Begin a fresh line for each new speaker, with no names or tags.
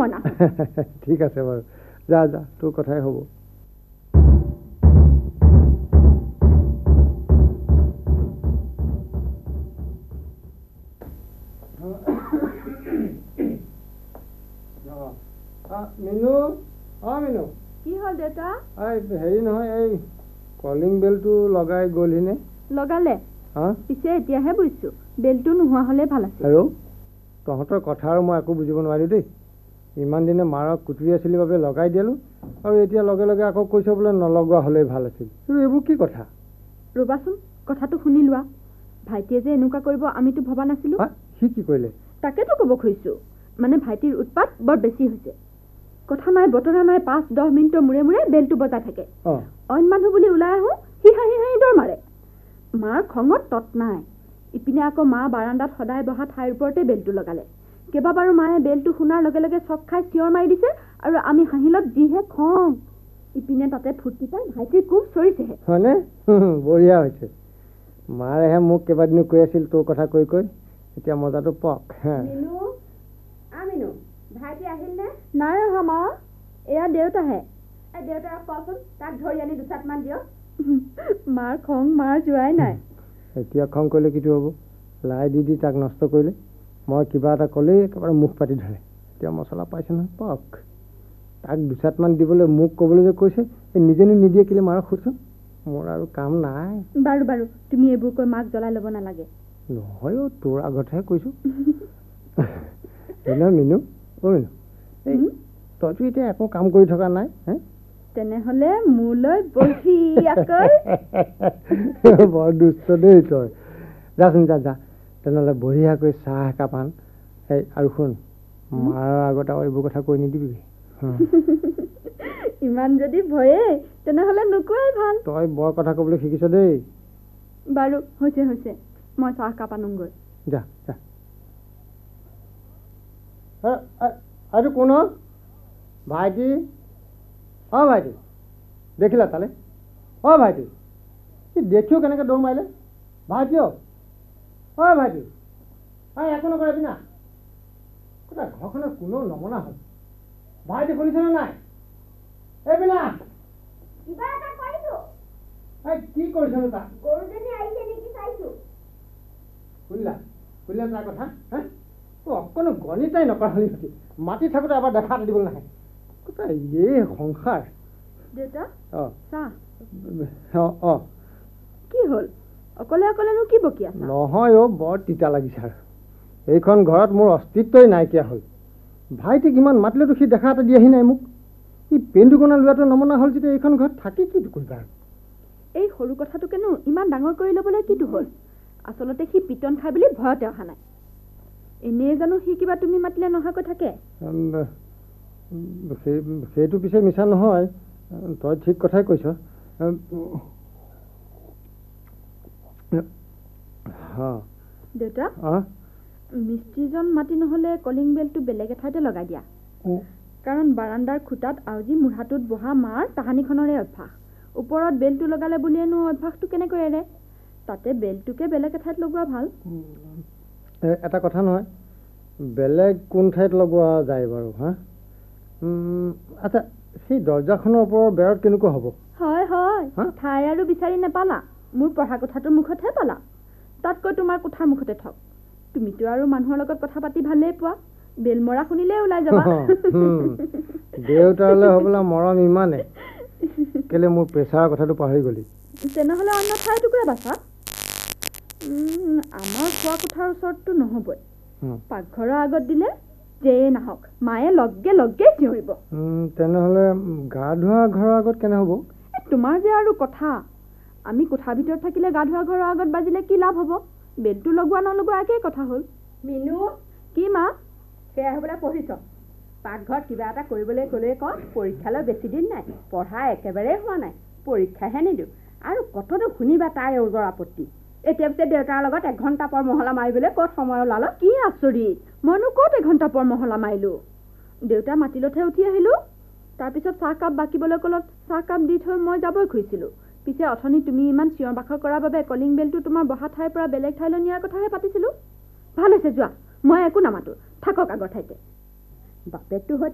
মই নাহো
ঠিক আছে বাৰু যা যা তোৰ কথাই হ'ব মিনু মিনু
কি হ'ল দেউতা
হেৰি নহয় এই কলিং বেলটো লগাই গ'লহিনে
লগালে পিছে এতিয়াহে বুজিছো বেলটো নোহোৱা হ'লে ভাল আছিল
আৰু তহঁতৰ কথা আৰু মই একো বুজিব নোৱাৰিলোঁ দেই ইমান দিনে মাৰক কুটুৰি আছিলি বাবে লগাই দিলোঁ আৰু এতিয়া লগে লগে আকৌ কৈছ বোলে নলগোৱা হ'লেই ভাল আছিল এইবোৰ কি কথা
ৰ'বাচোন কথাটো শুনি লোৱা ভাইটিয়ে যে এনেকুৱা কৰিব আমিতো ভবা নাছিলোঁ
সি কি কৰিলে
তাকেতো ক'ব খুজিছোঁ মানে ভাইটিৰ উৎপাত বৰ বেছি হৈছে কথা নাই বতৰা নাই 5-10 মিনিটৰ মূৰে মূৰে বেলটো বজাই থাকে অইন মানুহ বুলি ওলাই আহোঁ সি হাঁহি হাঁহি দৌৰ মাৰে মাৰ খঙত তত নাই ইপিনে আকৌ মা বাৰাণ্ডাত সদায় বহা ঠাইৰ ওপৰতে বেলটো লগালে কেইবাবাৰো মায়ে বেলটো শুনাৰ লগে লগে চক খাই চিঞৰ মাৰি দিছে আৰু আমি হাঁহিলত যিহে খং ইপিনে তাতে ফূৰ্তি পাই ভাইটিৰ কোব চৰিছেহে
হয়নে বঢ়িয়া হৈছে মাৰেহে মোক কেইবাদিনো কৈ আছিল তোৰ কথা কৈ কৈ এতিয়া মজাটো পক
মিনু ভাইটি আহিল নে নাই অহা মা এয়া দেউতাহে দেউতাক কচোন তাক ধৰি আনি দুচাটমান দিয়ক মাৰ খং মাৰ যোৱাই নাই
এতিয়া খং কৰিলে কিটো হ'ব লাই দি দি তাক নষ্ট কৰিলে মই কিবা এটা ক'লেই একেবাৰে মুখ পাতি ধৰে এতিয়া মছলা পাইছে নহয় পক তাক দুচাটমান দিবলৈ মোক ক'বলৈ যে কৈছে নিজেনো নিদিয়ে কেলে মাৰক সোধচোন মোৰ আৰু কাম নাই
বাৰু বাৰু তুমি এইবোৰ কৈ মাক জ্বলাই ল'ব নালাগে
নহয় তোৰ আগতহে কৈছোঁ মিনু মিনু এই তইতো এতিয়া একো কাম কৰি থকা নাই
তেনেহ'লে মোলৈ বঢ়িয়াকৈ
বৰ দুষ্ট দেই তই যাচোন যা যা তেনেহ'লে বঢ়িয়াকৈ চাহ একাপ আন এই আৰু শুন মাৰ আগত আৰু এইবোৰ কথা কৈ নিদিবি
ইমান যদি ভয়েই তেনেহ'লে নোকোৱাই ভাল
তই বৰ কথা ক'বলৈ শিকিছ দেই
বাৰু হৈছে হৈছে মই চাহ কাপ আনোগৈ
যা যা আৰু কোন ভাইটি ভাইটি দেখিলা তালে ভাইটি দেখিও কেনেকৈ দৌৰ মাৰিলে ভাইটি ভাইটি একো নকৰিবি না কোথা ঘৰখনৰ কোনো নমনা হ'ল ভাইটি শুনিছনে নাই এইবিলাক
কিবা এটা কৰিছো
কি কৰিছনো তাক
গৰুজনী আহিছে নেকি চাইছো
শুনিলা তাৰ কথা অকণো গণিতাই নকৰা হলি নেকি মাতি থাকোঁতে এবাৰ দেখা এটা দিবলৈ নাহে কোথা এই সংসাৰ
দেউতা চাহ
কি
হ'ল অকলে অকলেনো কি বকি আছা
নহয় বৰ তিতা লাগিছে আৰু এইখন ঘৰত মোৰ অস্তিত্বই নাইকিয়া হ'ল ভাইটিক ইমান মাতিলেতো সি দেখা এটা দিয়াহি নাই মোক সি পেন্দুকণা লোৱাটো নমনা হ'ল যেতিয়া এইখন ঘৰত থাকি কি কৰিবা
এই সৰু কথাটোকেনো ইমান ডাঙৰ কৰি ল'বলৈ কিটো হ'ল আচলতে সি পিটন খাই বুলি ভয়তে অহা নাই এনেই জানো সি কিবা তুমি মাতিলে নহাকৈ থাকে
সেইটো পিছে মিছা নহয় তই ঠিক কথাই কৈছ
দেউতা মিস্ত্ৰীজন মাতি নহ'লে কলিং বেলটো বেলেগ এঠাইতে লগাই দিয়া কাৰণ বাৰাণ্ডাৰ খুটাত আউজি মূঢ়াটোত বহা মাৰ তাহানিখনৰে অভ্যাস ওপৰত বেলটো লগালে বুলিয়েনো অভ্যাসটো কেনেকৈ এৰে তাতে বেলটোকে বেলেগ এঠাইত লগোৱা ভাল
এটা কথা নহয় বেলেগ কোন ঠাইত লগোৱা যায় বাৰু আচ্ছা সেই দৰ্জাখনৰ ওপৰৰ বেৰত কেনেকুৱা হ'ব
হয় হয় ঠাই আৰু বিচাৰি নাপালা মোৰ পঢ়া কোঠাটোৰ মুখতহে পালা তাতকৈ তোমাৰ কোঠাৰ মুখতে থক তুমিতো আৰু মানুহৰ লগত কথা পাতি ভালেই পোৱা বেল মৰা শুনিলে ওলাই যাবা
দেউতাৰলৈ হ'বলা মৰম ইমানে কেলে মোৰ প্ৰেছাৰৰ কথাটো পাহৰি গলি
তেনেহ'লে অন্য ঠাই টুকুৰা বাছা আমাৰ খোৱা কোঠাৰ ওচৰততো নহ'বই পাকঘৰৰ আগত দিলে যেয়ে নাহক মায়ে লগে লগে চিঞৰিব
তেনেহ'লে গা ধোৱা ঘৰৰ আগত কেনে হ'ব
তোমাৰ যে আৰু কথা আমি কোঠাৰ ভিতৰত থাকিলে গা ধোৱা ঘৰৰ আগত বাজিলে কি লাভ হ'ব বেলটো লগোৱা নলগোৱা একেই কথা হ'ল মিনু কি মা সেয়া হ'বলৈ পঢ়িছ পাকঘৰত কিবা এটা কৰিবলৈ ক'লে কওঁ পৰীক্ষালৈ বেছি দিন নাই পঢ়া একেবাৰে হোৱা নাই পৰীক্ষাহে নিদিওঁ আৰু কতনো শুনিবা তাই ওজৰ আপত্তি এতিয়া পিছে দেউতাৰ লগত 1 ঘণ্টা পৰ মহলা মাৰিবলৈ ক'ত সময় ওলালো কি আচৰিত মইনো ক'ত 1 ঘণ্টা পৰ মহলা মাৰিলোঁ দেউতা মাতিলতহে উঠি আহিলোঁ তাৰপিছত চাহকাপ বাকিবলৈ ক'লত চাহকাপ দি থৈ মই যাবই খুজিছিলোঁ পিছে অথনি তুমি ইমান চিঞৰ বাখৰ কৰাৰ বাবে কলিং বেলটো তোমাৰ বহা ঠাইৰ পৰা বেলেগ ঠাইলৈ নিয়াৰ কথাহে পাতিছিলোঁ ভাল হৈছে যোৱা মই একো নামাতো থাকক আগৰ ঠাইতে বাপেকটো